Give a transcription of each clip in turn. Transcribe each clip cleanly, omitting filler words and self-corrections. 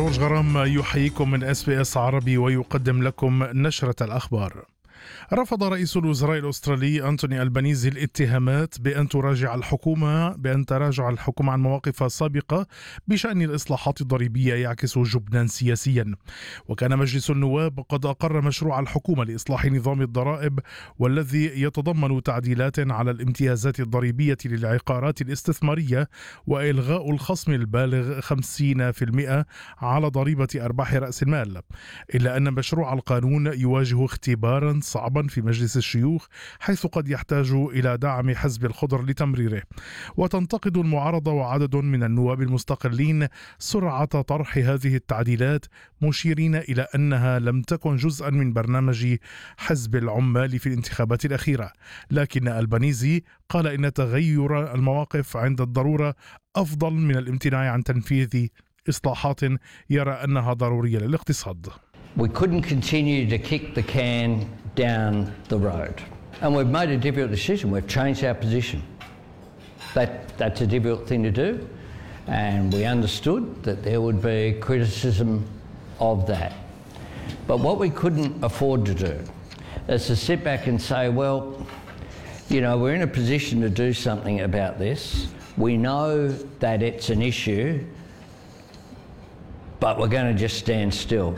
جورج غرام يحييكم من SBS عربي ويقدم لكم نشرة الأخبار. رفض رئيس الوزراء الأسترالي أنتوني ألبانيزي الاتهامات بأن تراجع الحكومة عن مواقف سابقة بشأن الإصلاحات الضريبية يعكس جبنا سياسيا. وكان مجلس النواب قد أقر مشروع الحكومة لإصلاح نظام الضرائب والذي يتضمن تعديلات على الامتيازات الضريبية للعقارات الاستثمارية وإلغاء الخصم البالغ 50% على ضريبة أرباح رأس المال، إلا أن مشروع القانون يواجه اختبارا صعبا في مجلس الشيوخ حيث قد يحتاج إلى دعم حزب الخضر لتمريره. وتنتقد المعارضة وعدد من النواب المستقلين سرعة طرح هذه التعديلات، مشيرين إلى أنها لم تكن جزءا من برنامج حزب العمال في الانتخابات الأخيرة. لكن ألبانيزي قال إن تغير المواقف عند الضرورة أفضل من الامتناع عن تنفيذ إصلاحات يرى أنها ضرورية للاقتصاد. We couldn't continue to kick the can down the road. And we've made a difficult decision. We've changed our position. That's a difficult thing to do. And we understood that there would be criticism of that. But what we couldn't afford to do is to sit back and say, well, you know, we're in a position to do something about this. We know that it's an issue, but we're going to just stand still.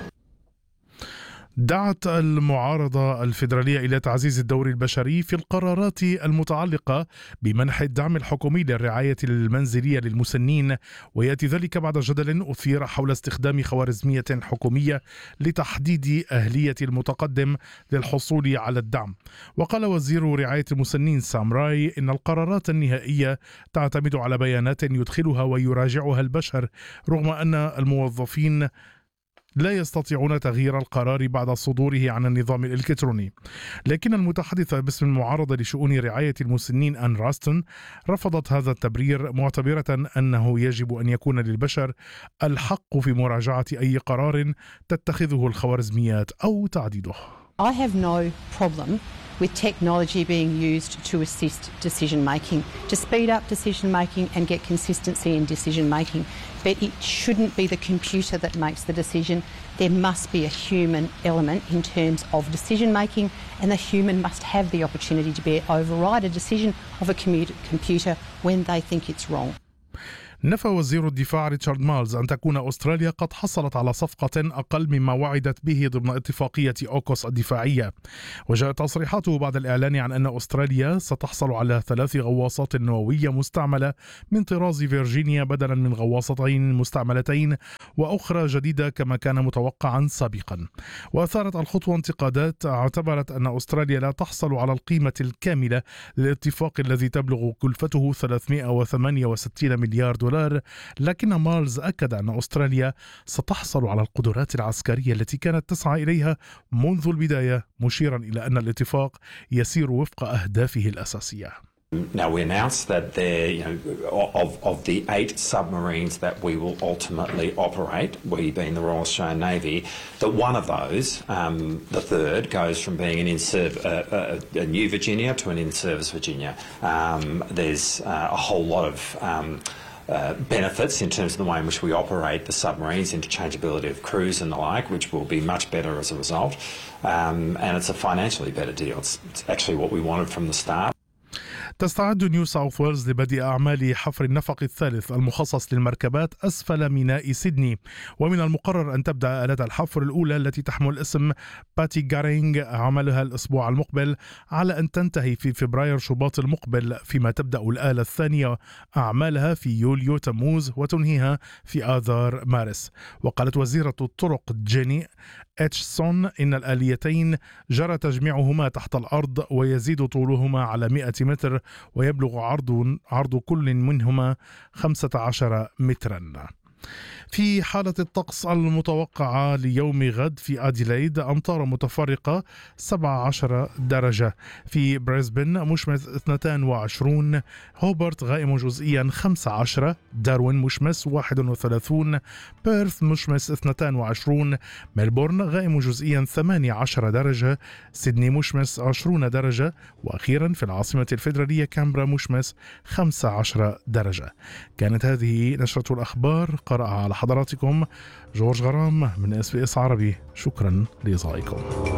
دعت المعارضة الفيدرالية إلى تعزيز الدور البشري في القرارات المتعلقة بمنح الدعم الحكومي للرعاية المنزلية للمسنين، ويأتي ذلك بعد جدل أثير حول استخدام خوارزمية حكومية لتحديد أهلية المتقدم للحصول على الدعم. وقال وزير رعاية المسنين سام راي إن القرارات النهائية تعتمد على بيانات يدخلها ويراجعها البشر، رغم أن الموظفين لا يستطيعون تغيير القرار بعد صدوره عن النظام الإلكتروني. لكن المتحدثة باسم المعارضة لشؤون رعاية المسنين آن راستون رفضت هذا التبرير، معتبرة أنه يجب أن يكون للبشر الحق في مراجعة أي قرار تتخذه الخوارزميات أو تعديله. I have no problem with technology being used to assist decision making, to speed up decision making and get consistency in decision making. But it shouldn't be the computer that makes the decision. There must be a human element in terms of decision making, and the human must have the opportunity to override a decision of a computer when they think it's wrong. نفى وزير الدفاع ريتشارد مالز أن تكون أستراليا قد حصلت على صفقة أقل مما وعدت به ضمن اتفاقية أوكوس الدفاعية. وجاءت تصريحاته بعد الإعلان عن أن أستراليا ستحصل على 3 غواصات نووية مستعملة من طراز فيرجينيا بدلا من غواصتين مستعملتين وأخرى جديدة كما كان متوقعا سابقا. وأثارت الخطوة انتقادات اعتبرت أن أستراليا لا تحصل على القيمة الكاملة للاتفاق الذي تبلغ كلفته 368 مليار دولار. لكن مالز أكد أن أستراليا ستحصل على القدرات العسكرية التي كانت تسعى إليها منذ البداية، مشيرا إلى أن الاتفاق يسير وفق أهدافه الأساسية. Now we announced that of the 8 submarines that we will ultimately operate, we being the Royal Australian Navy, that one of those, the third, goes from being a New Virginia to an in-service Virginia. There's a whole lot of benefits in terms of the way in which we operate the submarines, interchangeability of crews and the like, which will be much better as a result. And it's a financially better deal. It's actually what we wanted from the start. تستعد نيو ساوث ويلز لبدء أعمال حفر النفق الثالث المخصص للمركبات أسفل ميناء سيدني، ومن المقرر أن تبدأ آلة الحفر الأولى التي تحمل اسم باتي غارينغ عملها الأسبوع المقبل، على أن تنتهي في فبراير شباط المقبل، فيما تبدأ الآلة الثانية أعمالها في يوليو تموز وتنهيها في آذار مارس. وقالت وزيرة الطرق جيني اتشسون إن الآليتين جرى تجميعهما تحت الأرض ويزيد طولهما على 100 متر ويبلغ عرض كل منهما 15 مترا. في حالة الطقس المتوقعة ليوم غد في أديلايد أمطار متفرقة 17 درجة، في بريسبن مشمس 22، هوبرت غائم جزئيا 15، داروين مشمس 31، بيرث مشمس 22، ملبورن غائم جزئيا 18 درجة، سيدني مشمس 20 درجة، وأخيرا في العاصمة الفيدرالية كامبرا مشمس 15 درجة. كانت هذه نشرة الأخبار. قرأها على حضراتكم جورج غرام من SBS عربي. شكرا لإصغائكم.